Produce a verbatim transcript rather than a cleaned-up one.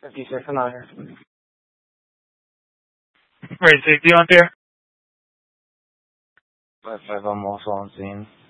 fifty-six, I'm out here. Right, safety on there? five five, I'm also on scene.